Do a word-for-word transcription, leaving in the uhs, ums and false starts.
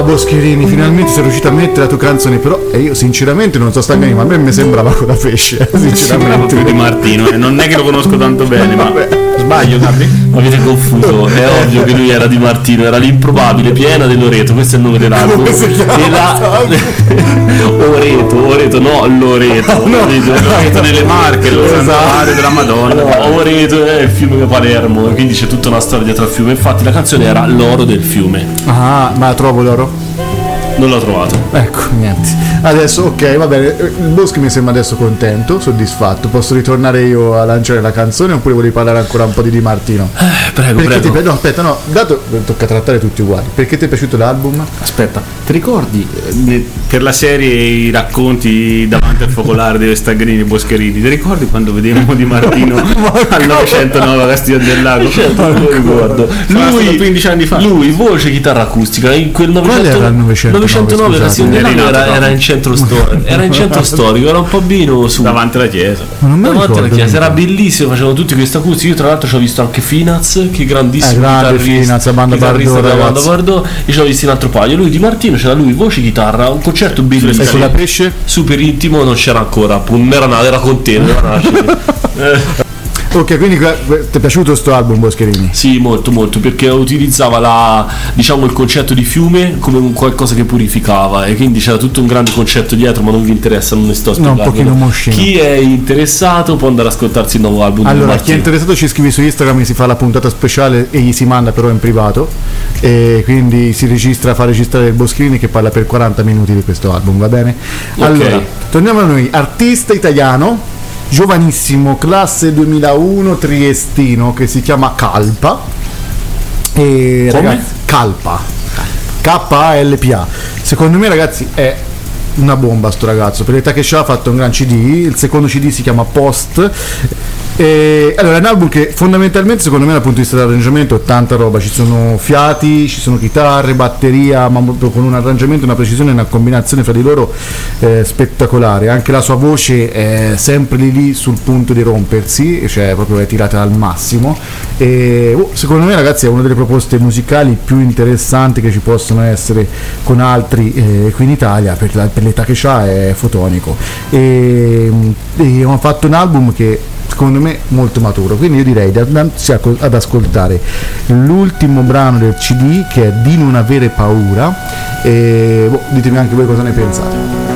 Boscherini, finalmente sei riuscito a mettere la tua canzone, però e io sinceramente non so Stangani, ma a me mi sembrava con la pesce, eh, sinceramente. Più di Martino, eh. Non è che lo conosco tanto bene, ma sbaglio, Gabri? Avete confuso, è ovvio che lui era Di Martino, era l'improbabile Piena di Loreto, questo è il nome dell'album. Come si chiama? E la... Oreto, Oreto, no, Loreto, no. Loreto nelle Marche, lo santuario della Madonna. No, Oreto è il fiume di Palermo, quindi c'è tutta una storia dietro al fiume. Infatti la canzone era L'oro del fiume. Ah, ma la trovo l'oro? Non l'ho trovato. Ecco, niente. Adesso, ok, va bene. Il Boschi mi sembra adesso contento, soddisfatto. Posso ritornare io a lanciare la canzone oppure volevi parlare ancora un po' di Di Martino? Eh, prego, Perché prego. Ti, no, aspetta, no, dato tocca trattare tutti uguali. Perché ti è piaciuto l'album? Aspetta, ti ricordi eh, per la serie i racconti davanti al focolare di Stagrini e Boscherini? Ti ricordi quando vedevamo Di Martino al novecentonove a Castiglione del Lago? Certo, non lo ricordo. Lui quindici anni fa. Lui, voce, chitarra acustica. In quel Qual era il novecentonove? novecentonove Castiglione del Lago Era era, rinato, era in centro storico. Era in centro storico, era un po' bino su. Davanti alla chiesa. Ma non me lo Davanti alla ricordo. chiesa, era bellissimo, facevano tutti questi acustici. Io tra l'altro ci ho visto anche Finaz, che grandissimo Eh, grande chitarrista, Finaz, la banda chitarrista Bardot, della banda ragazzi. Bardot. Io ci ho visto un altro paio. Lui Di Martino, c'era lui, voce, chitarra, un concerto bellissimo. E con la pesce? Super intimo, non c'era ancora, non era nato, era con te, non era nascita. Eh. Ok, quindi ti è piaciuto sto album, Boscherini? Sì, molto molto, perché utilizzava la, diciamo, il concetto di fiume come un qualcosa che purificava, e quindi c'era tutto un grande concetto dietro, ma non vi interessa, non ne sto No, spiegando. un pochino moscino. Chi è interessato può andare ad ascoltarsi il nuovo album di Allora, Martino. chi è interessato ci scrive su Instagram, si fa la puntata speciale e gli si manda però in privato, e quindi si registra, fa registrare il Boscherini che parla per quaranta minuti di questo album, va bene? Ok. Allora, torniamo a noi, artista italiano, giovanissimo, classe duemilauno, triestino, che si chiama Calpa. E Come? ragazzi, Calpa. K A L P A. Secondo me, ragazzi, è una bomba sto ragazzo, per l'età che c'ha ha fatto un gran C D, il secondo C D si chiama Post. E, allora è un album che fondamentalmente secondo me dal punto di vista dell'arrangiamento è tanta roba, ci sono fiati, ci sono chitarre, batteria, ma proprio con un arrangiamento, una precisione e una combinazione fra di loro eh, spettacolare. Anche la sua voce è sempre lì lì sul punto di rompersi, cioè proprio è tirata al massimo, e oh, secondo me ragazzi è una delle proposte musicali più interessanti che ci possono essere con altri eh, qui in Italia, per, la, per l'età che c'ha è fotonico, e, e ho fatto un album che secondo me molto maturo, quindi io direi di andarsi ad ascoltare l'ultimo brano del C D, che è Di non avere paura, e boh, ditemi anche voi cosa ne pensate.